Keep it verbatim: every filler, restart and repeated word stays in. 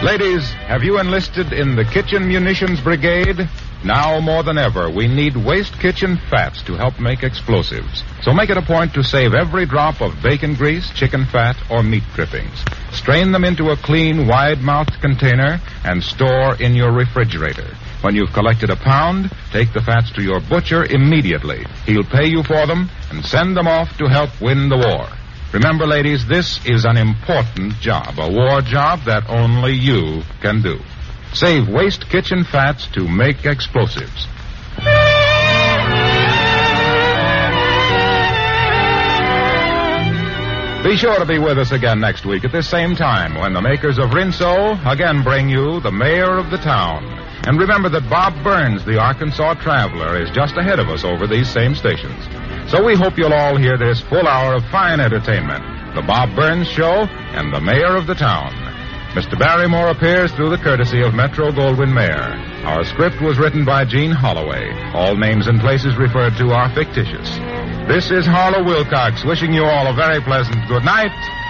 Ladies, have you enlisted in the Kitchen Munitions Brigade? Now more than ever, we need waste kitchen fats to help make explosives. So make it a point to save every drop of bacon grease, chicken fat, or meat drippings. Strain them into a clean, wide-mouthed container and store in your refrigerator. When you've collected a pound, take the fats to your butcher immediately. He'll pay you for them and send them off to help win the war. Remember, ladies, this is an important job, a war job that only you can do. Save waste kitchen fats to make explosives. Be sure to be with us again next week at this same time when the makers of Rinso again bring you the mayor of the town. And remember that Bob Burns, the Arkansas Traveler, is just ahead of us over these same stations. So we hope you'll all hear this full hour of fine entertainment, the Bob Burns Show and the mayor of the town. Mister Barrymore appears through the courtesy of Metro-Goldwyn-Mayer. Our script was written by Gene Holloway. All names and places referred to are fictitious. This is Harlow Wilcox wishing you all a very pleasant good night